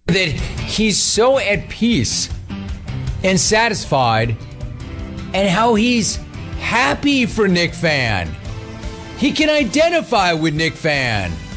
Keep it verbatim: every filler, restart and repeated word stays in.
that he's so at peace and satisfied, and how he's happy for Nick Fan. He can identify with Nick Fan.